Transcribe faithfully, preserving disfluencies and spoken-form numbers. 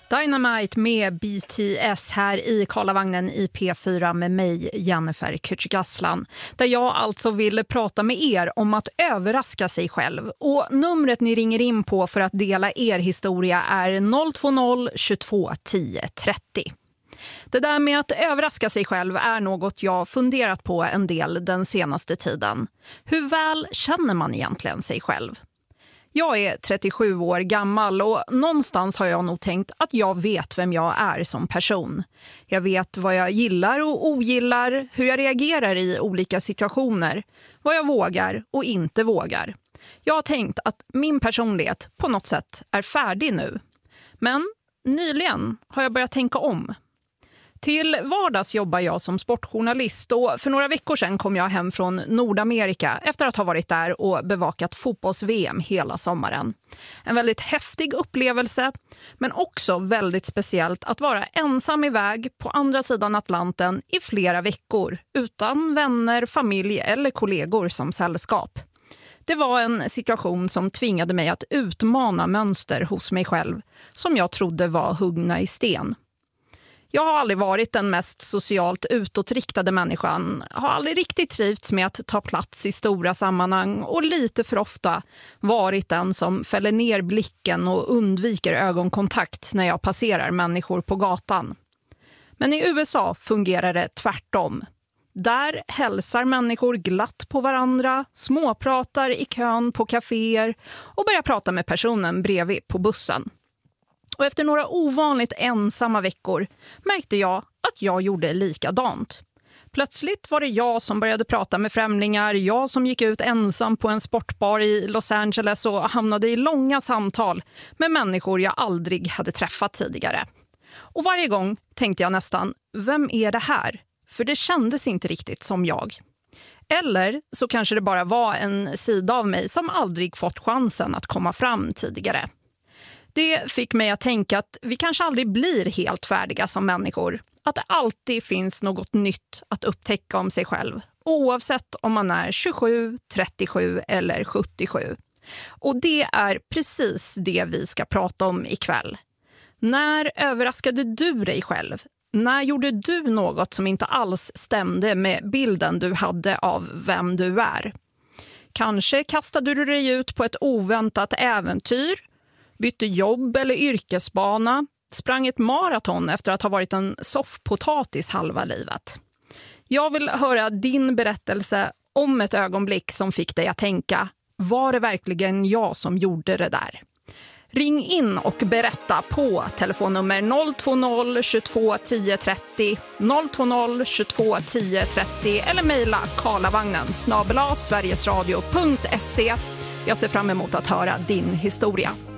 Dynamite med B T S här i Karlavagnen i P fyra med mig, Jennifer Kücükaslan. Där jag alltså vill prata med er om att överraska sig själv. Och numret ni ringer in på för att dela er historia är noll två noll tjugotvå tio trettio. Det där med att överraska sig själv är något jag funderat på en del den senaste tiden. Hur väl känner man egentligen sig själv? Jag är trettiosju år gammal och någonstans har jag nog tänkt att jag vet vem jag är som person. Jag vet vad jag gillar och ogillar, hur jag reagerar i olika situationer, vad jag vågar och inte vågar. Jag har tänkt att min personlighet på något sätt är färdig nu. Men nyligen har jag börjat tänka om. Till vardags jobbar jag som sportjournalist och för några veckor sedan kom jag hem från Nordamerika efter att ha varit där och bevakat fotbolls-V M hela sommaren. En väldigt häftig upplevelse, men också väldigt speciellt att vara ensam iväg på andra sidan Atlanten i flera veckor utan vänner, familj eller kollegor som sällskap. Det var en situation som tvingade mig att utmana mönster hos mig själv som jag trodde var huggna i sten. Jag har aldrig varit den mest socialt utåtriktade människan, har aldrig riktigt trivts med att ta plats i stora sammanhang och lite för ofta varit den som fäller ner blicken och undviker ögonkontakt när jag passerar människor på gatan. Men i U S A fungerar det tvärtom. Där hälsar människor glatt på varandra, småpratar i kön på kaféer och börjar prata med personen bredvid på bussen. Och efter några ovanligt ensamma veckor märkte jag att jag gjorde likadant. Plötsligt var det jag som började prata med främlingar, jag som gick ut ensam på en sportbar i Los Angeles och hamnade i långa samtal med människor jag aldrig hade träffat tidigare. Och varje gång tänkte jag nästan, vem är det här? För det kändes inte riktigt som jag. Eller så kanske det bara var en sida av mig som aldrig fått chansen att komma fram tidigare. Det fick mig att tänka att vi kanske aldrig blir helt färdiga som människor. Att det alltid finns något nytt att upptäcka om sig själv. Oavsett om man är tjugosju, trettiosju eller sjuttiosju. Och det är precis det vi ska prata om ikväll. När överraskade du dig själv? När gjorde du något som inte alls stämde med bilden du hade av vem du är? Kanske kastade du dig ut på ett oväntat äventyr? Bytte jobb eller yrkesbana, sprang ett maraton efter att ha varit en soffpotatis halva livet. Jag vill höra din berättelse om ett ögonblick som fick dig att tänka, var det verkligen jag som gjorde det där? Ring in och berätta på telefonnummer noll två noll tjugotvå tio trettio, noll två noll tjugotvå tio trettio eller mejla karlavagnen snabel-a sverigesradio punkt se. Jag ser fram emot att höra din historia.